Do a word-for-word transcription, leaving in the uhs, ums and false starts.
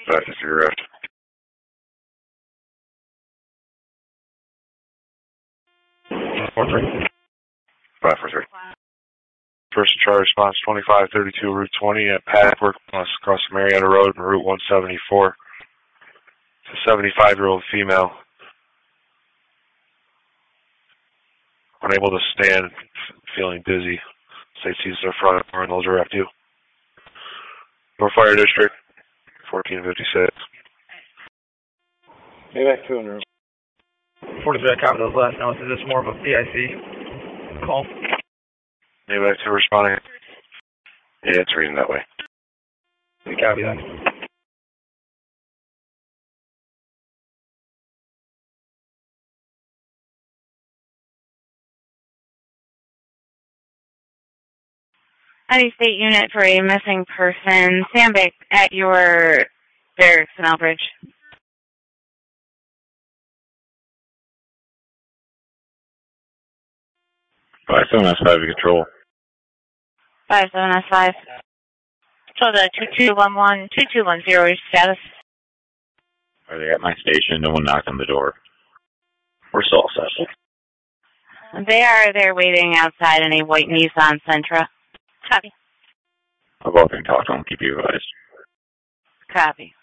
five fifty arrived. four three. five four three. First charge response twenty-five thirty-two Route twenty at Paddock across Marietta Road and Route one seventy-four. It's a seventy-five-year-old female. Unable to stand, feeling dizzy. State sees their front door and they'll direct you. North Fire District, fourteen fifty-six. Mayback two hundred. forty-three, I copy those last notes. Is this more of a P I C call? Mayback two responding. Yeah, it's reading that way. We copy that. Any state unit for a missing person. Stand back at your barracks in Elbridge. five seven S five to control. five seven S five. So the two two one one, two two one zero, your status. Are they at my station? No one knocked on the door. We're still set. They are there waiting outside in a white Nissan Sentra. Copy. I'll go up and talk to them. Keep you advised. Copy.